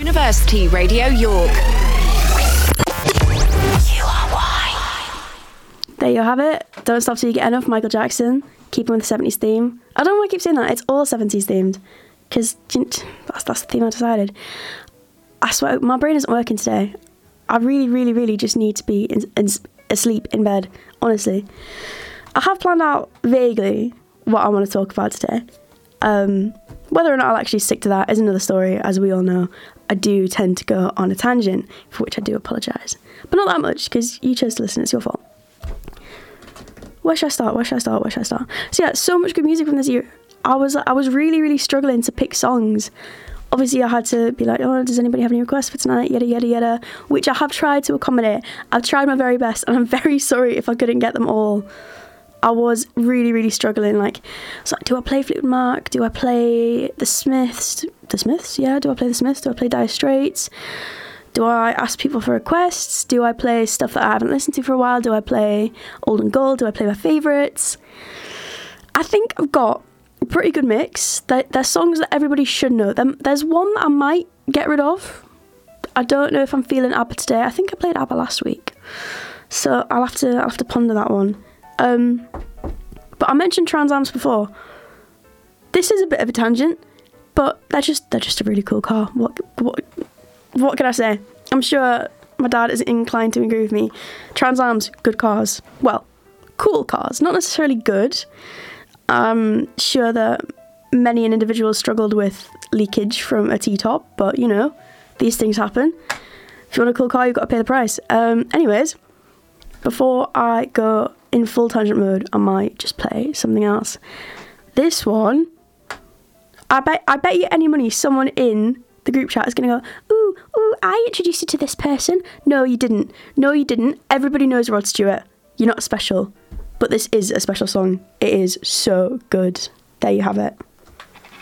University Radio York. You are why. There you have it. Don't Stop Till You Get Enough, Michael Jackson. Keeping with the 70s theme. I don't know why I keep saying that. It's all 70s themed. Because that's the theme I decided. I swear, my brain isn't working today. I really, really, really just need to be asleep in bed, honestly. I have planned out vaguely what I want to talk about today. Whether or not I'll actually stick to that is another story. As we all know, I do tend to go on a tangent, for which I do apologise. But not that much, because you chose to listen, it's your fault. Where should I start? So yeah, so much good music from this year. I was really, really struggling to pick songs. Obviously, I had to be like, oh, does anybody have any requests for tonight? Yada, yada, yada. Which I have tried to accommodate. I've tried my very best, and I'm very sorry if I couldn't get them all. I was really, really struggling. Like, do I play Fleetwood Mac? Do I play The Smiths? The Smiths? Yeah, do I play The Smiths? Do I play Dire Straits? Do I ask people for requests? Do I play stuff that I haven't listened to for a while? Do I play Old and Gold? Do I play my favourites? I think I've got a pretty good mix. There's songs that everybody should know. There's one that I might get rid of. I don't know if I'm feeling ABBA today. I think I played ABBA last week, so I'll have to ponder that one. But I mentioned Trans Am's before. This is a bit of a tangent, but they're just a really cool car. What can I say? I'm sure my dad is inclined to agree with me. Trans Am's good cars. Well, cool cars, not necessarily good. I'm sure that many an individual struggled with leakage from a T-top, but you know, these things happen. If you want a cool car, you've got to pay the price. Anyways, before I go in full tangent mode, I might just play something else. This one, I bet you any money someone in the group chat is going to go, ooh, I introduced you to this person. No, you didn't. Everybody knows Rod Stewart. You're not special. But this is a special song. It is so good. There you have it.